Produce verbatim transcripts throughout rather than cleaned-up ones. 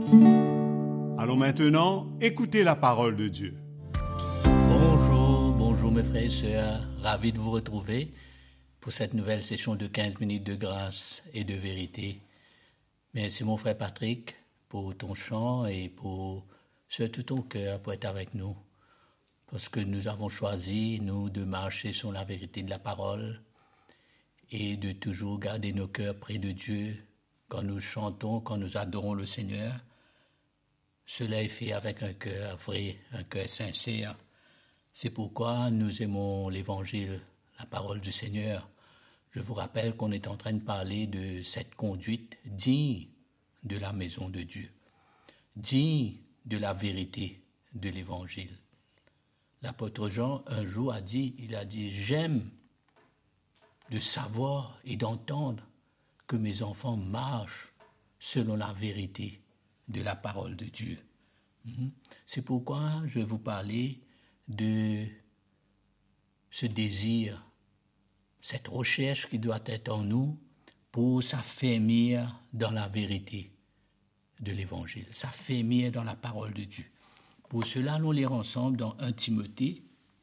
Allons maintenant écouter la parole de Dieu. Bonjour, bonjour mes frères et sœurs, ravi de vous retrouver pour cette nouvelle session de quinze minutes de grâce et de vérité. Merci mon frère Patrick pour ton chant et pour surtout ton cœur pour être avec nous. Parce que nous avons choisi, nous, de marcher sur la vérité de la parole et de toujours garder nos cœurs près de Dieu quand nous chantons, quand nous adorons le Seigneur. Cela est fait avec un cœur vrai, un cœur sincère. C'est pourquoi nous aimons l'Évangile, la parole du Seigneur. Je vous rappelle qu'on est en train de parler de cette conduite digne de la maison de Dieu, digne de la vérité de l'Évangile. L'apôtre Jean, un jour, a dit, il a dit, « J'aime de savoir et d'entendre que mes enfants marchent selon la vérité de la parole de Dieu. » C'est pourquoi je vais vous parler de ce désir, cette recherche qui doit être en nous pour s'affermir dans la vérité de l'Évangile, s'affermir dans la parole de Dieu. Pour cela, allons lire ensemble dans Premier Timothée.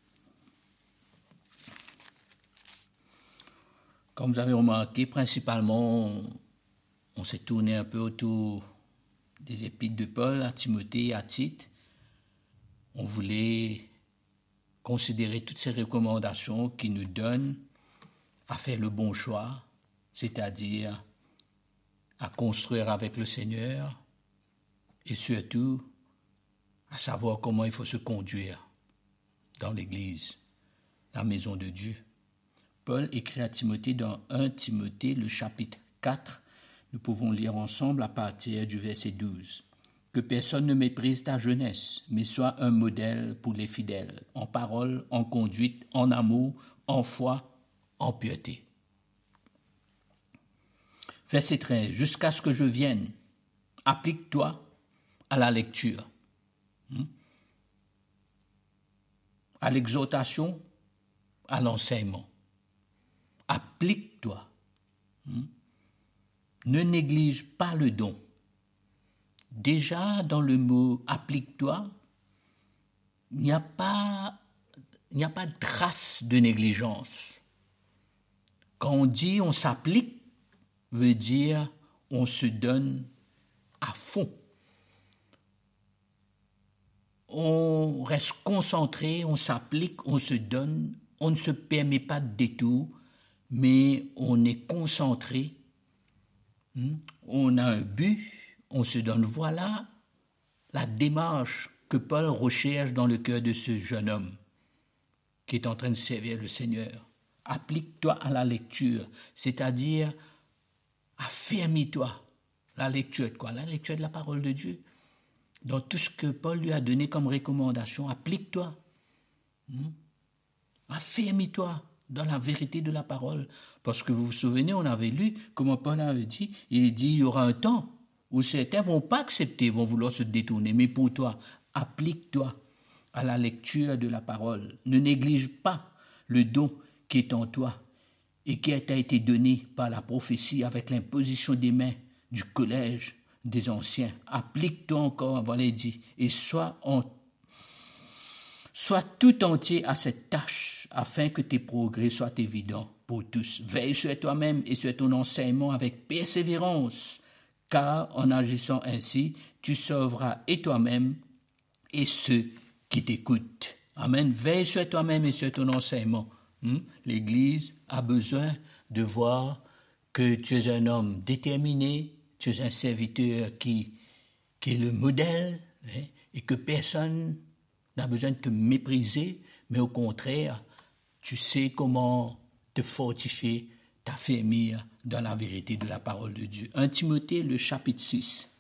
Comme vous avez remarqué, principalement, on, on s'est tourné un peu autour des épîtres de Paul à Timothée et à Tite. On voulait considérer toutes ces recommandations qui nous donnent à faire le bon choix, c'est-à-dire à construire avec le Seigneur et surtout à savoir comment il faut se conduire dans l'Église, la maison de Dieu. Paul écrit à Timothée dans Premier Timothée, le chapitre quatre, nous pouvons lire ensemble à partir du verset douze. « Que personne ne méprise ta jeunesse, mais soit un modèle pour les fidèles, en parole, en conduite, en amour, en foi, en piété. » Verset treize. « Jusqu'à ce que je vienne, applique-toi à la lecture, hmm, à l'exhortation, à l'enseignement. Applique-toi. Hmm. Ne néglige pas le don. » Déjà, dans le mot « applique-toi », il n'y a pas, il n'y a pas de trace de négligence. Quand on dit « on s'applique », veut dire « on se donne à fond ». On reste concentré, on s'applique, on se donne, on ne se permet pas de détour, mais on est concentré, on a un but, on se donne. Voilà la démarche que Paul recherche dans le cœur de ce jeune homme qui est en train de servir le Seigneur. Applique-toi à la lecture, c'est-à-dire affermis-toi. La lecture de quoi? La lecture de la parole de Dieu. Dans tout ce que Paul lui a donné comme recommandation, applique-toi. Hmm? Affermis-toi dans la vérité de la parole. Parce que vous vous souvenez, on avait lu comment Paul avait dit, il dit il y aura un temps où certains ne vont pas accepter, vont vouloir se détourner. Mais pour toi, applique-toi à la lecture de la parole. Ne néglige pas le don qui est en toi et qui t'a été donné par la prophétie avec l'imposition des mains du collège des anciens. Applique-toi encore, voilà, il dit, et sois, en, sois tout entier à cette tâche afin que tes progrès soient évidents pour tous. Veille sur toi-même et sur ton enseignement avec persévérance, car en agissant ainsi, tu sauveras et toi-même et ceux qui t'écoutent. Amen. Veille sur toi-même et sur ton enseignement. Hmm? L'Église a besoin de voir que tu es un homme déterminé, tu es un serviteur qui, qui est le modèle, hein, et que personne n'a besoin de te mépriser, mais au contraire, tu sais comment te fortifier, t'affermir dans la vérité de la parole de Dieu. Premier Timothée, le chapitre six.